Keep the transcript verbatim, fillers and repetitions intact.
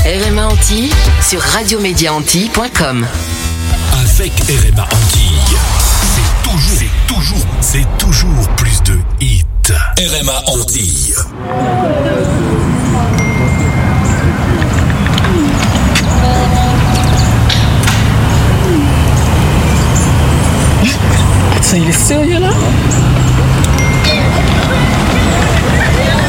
R M A Antilles sur radio média antilles point com. Avec R M A Antilles, c'est toujours, c'est toujours, c'est toujours plus de hits. R M A Antilles. Ça, il est sérieux là?